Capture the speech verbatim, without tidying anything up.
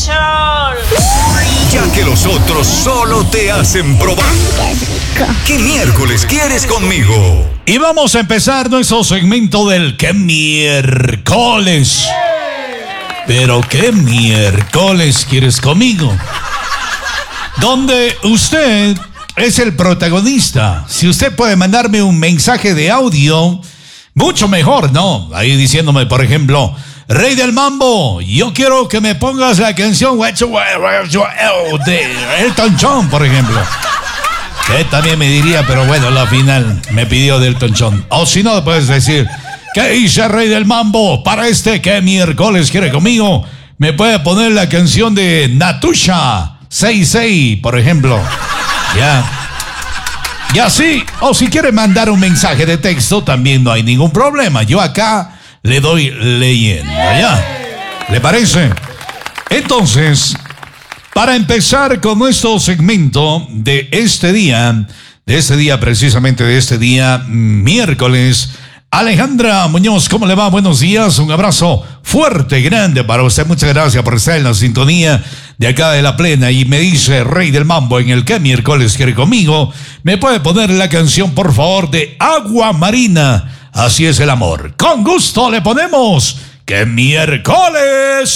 sol. Ya que los otros solo te hacen probar. ¿Qué miércoles quieres conmigo? Y vamos a empezar nuestro segmento del ¿Qué miércoles? Pero ¿qué miércoles quieres conmigo? Donde usted es el protagonista. Si usted puede mandarme un mensaje de audio, mucho mejor, ¿no? Ahí diciéndome, por ejemplo, Rey del Mambo, yo quiero que me pongas la canción de Elton John, por ejemplo. Que también me diría, pero bueno, la final me pidió de Elton John. O si no, puedes decir, ¿qué dice Rey del Mambo? Para este ¿Qué miércoles quiere conmigo? Me puede poner la canción de Natusha seis seis, por ejemplo. Ya. Y así, o si quiere mandar un mensaje de texto, también no hay ningún problema. Yo acá le doy leyenda, ¿ya? ¿Le parece? Entonces, para empezar con nuestro segmento de este día, de este día, precisamente de este día, miércoles, Alejandra Muñoz, ¿cómo le va? Buenos días, un abrazo fuerte, grande para usted. Muchas gracias por estar en la sintonía de acá de La Plena. Y me dice Rey del Mambo, en el ¿Qué miércoles quiere conmigo? ¿Me puede poner la canción, por favor, de Agua Marina? Así es el amor. Con gusto le ponemos ¿Qué miércoles